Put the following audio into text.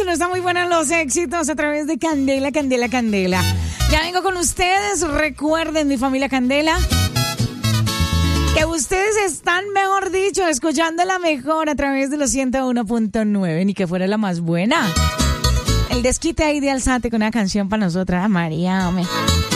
que no está muy buena en los éxitos a través de Candela, Candela, Candela. Ya vengo con ustedes. Recuerden, mi familia Candela, que ustedes están, mejor dicho, escuchando la mejor a través de los 101.9, ni que fuera la más buena. El desquite ahí de Alzate con una canción para nosotras, María, hombre.